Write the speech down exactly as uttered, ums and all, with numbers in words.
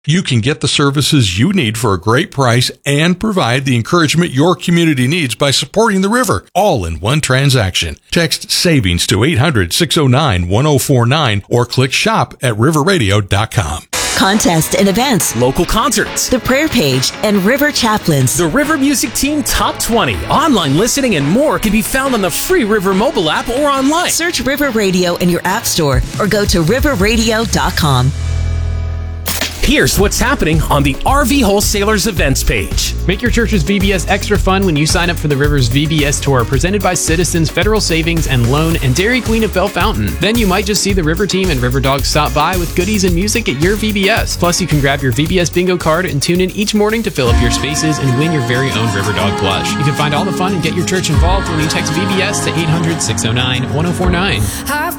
You can get the services you need for a great price and provide the encouragement your community needs by supporting the river, all in one transaction. Text SAVINGS to eight hundred, six oh nine, one oh four nine or click shop at river radio dot com. Contests and events, local concerts, the prayer page, and River Chaplains. The River Music Team Top twenty, online listening, and more can be found on the free River mobile app or online. Search River Radio in your app store or go to river radio dot com. Here's what's happening on the R V Wholesalers events page. Make your church's V B S extra fun when you sign up for the Rivers V B S Tour, presented by Citizens Federal Savings and Loan and Dairy Queen of Bell Fountain. Then you might just see the River team and River Dogs stop by with goodies and music at your V B S. Plus, you can grab your V B S bingo card and tune in each morning to fill up your spaces and win your very own River Dog plush. You can find all the fun and get your church involved when you text V B S to eight hundred, six oh nine, one oh four nine.